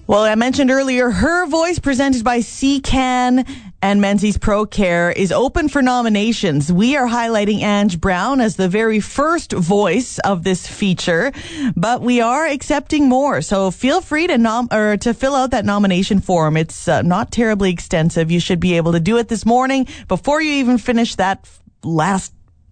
Well, I mentioned earlier, Her Voice, presented by CCAN and Menzies Pro Care, is open for nominations. We are highlighting Ange Brown as the very first voice of this feature, but we are accepting more. So feel free to fill out that nomination form. It's not terribly extensive. You should be able to do it this morning before you even finish that last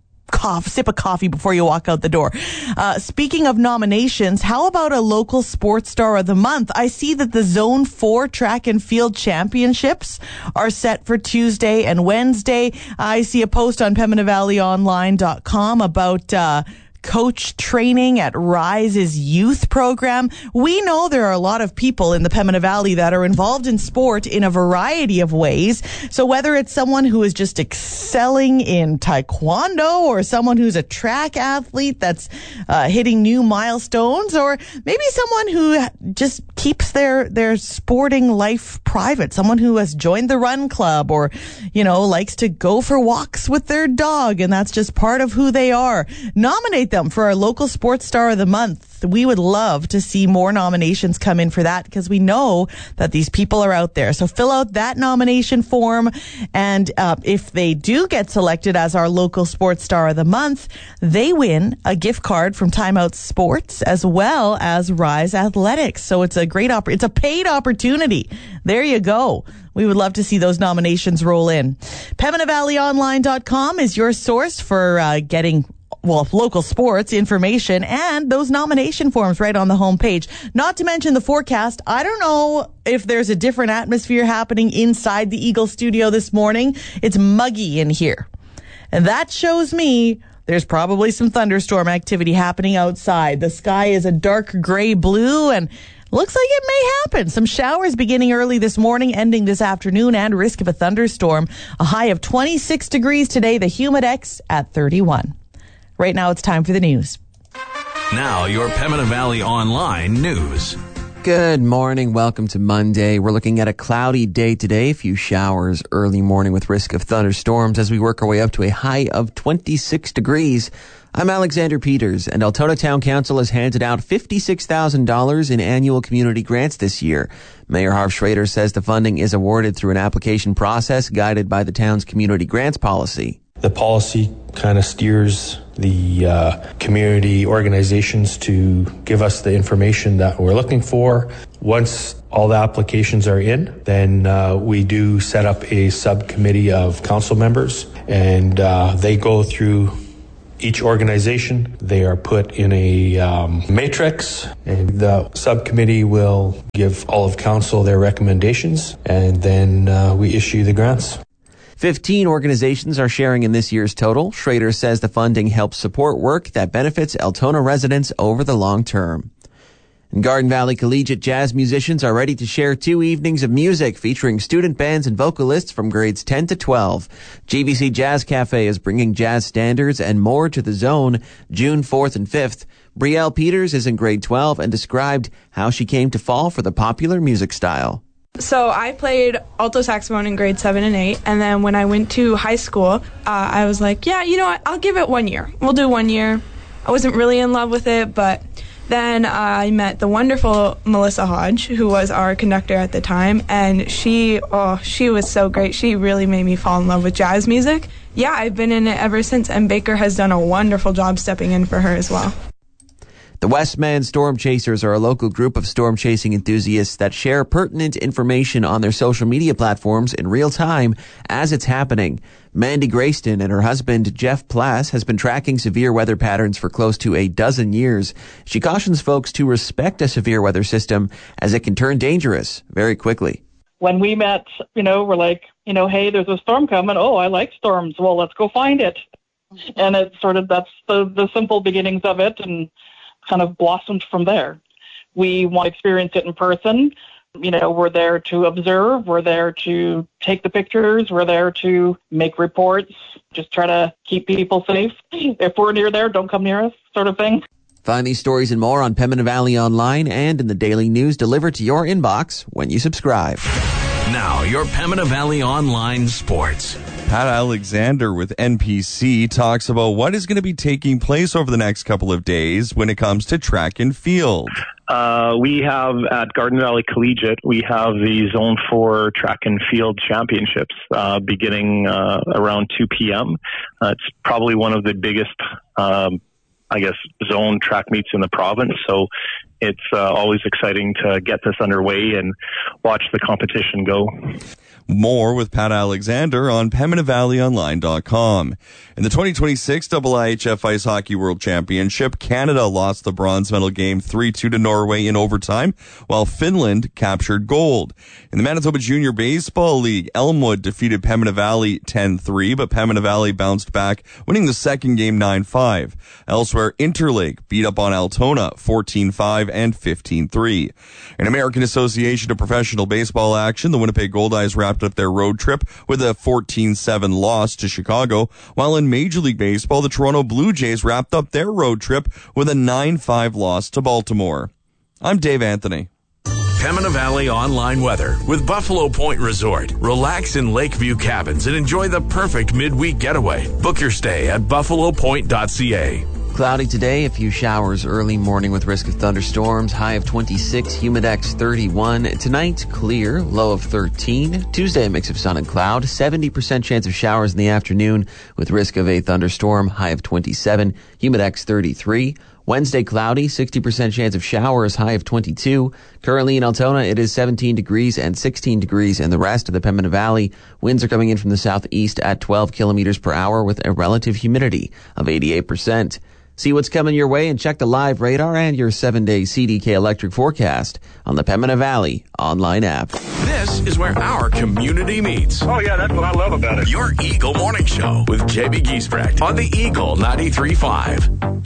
sip of coffee before you walk out the door. Speaking of nominations, how about a local sports star of the month? I see that the Zone 4 track and field championships are set for Tuesday and Wednesday. I see a post on PembinaValleyOnline.com about coach training at Rise's youth program. We know there are a lot of people in the Pembina Valley that are involved in sport in a variety of ways. So whether it's someone who is just excelling in taekwondo, or someone who's a track athlete that's hitting new milestones, or maybe someone who just keeps their sporting life private, someone who has joined the run club, or, likes to go for walks with their dog, and that's just part of who they are. Nominate them for our local sports star of the month. We would love to see more nominations come in for that, because we know that these people are out there. So fill out that nomination form, and if they do get selected as our local sports star of the month, they win a gift card from Time Out Sports as well as Rise Athletics. So it's a great it's a paid opportunity. There you go. We would love to see those nominations roll in. PembinaValleyOnline.com is your source for getting local sports information and those nomination forms right on the homepage. Not to mention the forecast. I don't know if there's a different atmosphere happening inside the Eagle studio this morning. It's muggy in here, and that shows me there's probably some thunderstorm activity happening outside. The sky is a dark gray blue, and looks like it may happen. Some showers beginning early this morning, ending this afternoon, and risk of a thunderstorm. A high of 26 degrees today. The Humidex at 31. Right now, it's time for the news. Now, your Pembina Valley Online news. Good morning. Welcome to Monday. We're looking at a cloudy day today. A few showers early morning with risk of thunderstorms as we work our way up to a high of 26 degrees. I'm Alexander Peters, and Altona Town Council has handed out $56,000 in annual community grants this year. Mayor Harv Schrader says the funding is awarded through an application process guided by the town's community grants policy. The policy kind of steers the community organizations to give us the information that we're looking for. Once all the applications are in, then we do set up a subcommittee of council members, and they go through each organization. They are put in a matrix, and the subcommittee will give all of council their recommendations, and then we issue the grants. 15 organizations are sharing in this year's total. Schrader says the funding helps support work that benefits Altona residents over the long term. And Garden Valley Collegiate jazz musicians are ready to share 2 evenings of music featuring student bands and vocalists from grades 10 to 12. GBC Jazz Cafe is bringing jazz standards and more to the zone June 4th and 5th. Brielle Peters is in grade 12 and described how she came to fall for the popular music style. So I played alto saxophone in grade 7 and 8, and then when I went to high school, I was like, yeah, you know what, I'll give it 1 year. We'll do 1 year. I wasn't really in love with it, but then I met the wonderful Melissa Hodge, who was our conductor at the time, and she was so great. She really made me fall in love with jazz music. Yeah, I've been in it ever since, and Baker has done a wonderful job stepping in for her as well. The Westman Storm Chasers are a local group of storm chasing enthusiasts that share pertinent information on their social media platforms in real time as it's happening. Mandy Grayston and her husband, Jeff Plass, has been tracking severe weather patterns for close to a dozen years. She cautions folks to respect a severe weather system as it can turn dangerous very quickly. When we met, we're like, hey, there's a storm coming. Oh, I like storms. Well, let's go find it. And it's that's the simple beginnings of it, and kind of blossomed from there. We want to experience it in person. We're there to observe. We're there to take the pictures. We're there to make reports. Just try to keep people safe. If we're near there, don't come near us, sort of thing. Find these stories and more on Pembina Valley Online and in the daily news delivered to your inbox when you subscribe. Now, your Pembina Valley Online sports. Pat Alexander with NPC talks about what is going to be taking place over the next couple of days when it comes to track and field. We have at Garden Valley Collegiate, we have the Zone 4 Track and Field Championships beginning around 2 p.m. It's probably one of the biggest, zone track meets in the province. So it's always exciting to get this underway and watch the competition go. More with Pat Alexander on PembinaValleyOnline.com. In the 2026 IIHF Ice Hockey World Championship, Canada lost the bronze medal game 3-2 to Norway in overtime, while Finland captured gold. In the Manitoba Junior Baseball League, Elmwood defeated Pembina Valley 10-3, but Pembina Valley bounced back, winning the second game 9-5. Elsewhere, Interlake beat up on Altona 14-5 and 15-3. In American Association of Professional Baseball action, the Winnipeg Goldeyes wrapped up their road trip with a 14-7 loss to Chicago, while in Major League Baseball, the Toronto Blue Jays wrapped up their road trip with a 9-5 loss to Baltimore. I'm Dave Anthony. Pembina Valley online weather with Buffalo Point Resort. Relax in Lakeview Cabins and enjoy the perfect midweek getaway. Book your stay at buffalopoint.ca. Cloudy today, a few showers early morning with risk of thunderstorms, high of 26, Humidex 31. Tonight, clear, low of 13. Tuesday, a mix of sun and cloud, 70% chance of showers in the afternoon with risk of a thunderstorm, high of 27, Humidex 33. Wednesday, cloudy, 60% chance of showers, high of 22. Currently in Altona, it is 17 degrees and 16 degrees in the rest of the Pembina Valley. Winds are coming in from the southeast at 12 kilometers per hour with a relative humidity of 88%. See what's coming your way and check the live radar and your 7-day CDK electric forecast on the Pembina Valley online app. This is where our community meets. Oh, yeah, that's what I love about it. Your Eagle Morning Show with JB Giesbrecht on the Eagle 93.5.